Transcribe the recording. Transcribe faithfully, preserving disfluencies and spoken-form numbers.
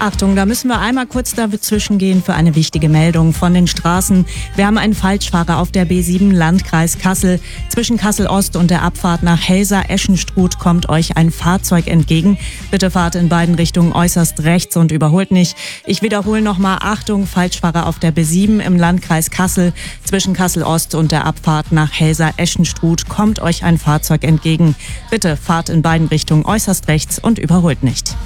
Achtung, da müssen wir einmal kurz dazwischen gehen für eine wichtige Meldung von den Straßen. Wir haben einen Falschfahrer auf der B sieben Landkreis Kassel. Zwischen Kassel-Ost und der Abfahrt nach Helsa-Eschenstruth kommt euch ein Fahrzeug entgegen. Bitte fahrt in beiden Richtungen äußerst rechts und überholt nicht. Ich wiederhole nochmal, Achtung, Falschfahrer auf der B sieben im Landkreis Kassel. Zwischen Kassel-Ost und der Abfahrt nach Helsa-Eschenstruth kommt euch ein Fahrzeug entgegen. Bitte fahrt in beiden Richtungen äußerst rechts und überholt nicht.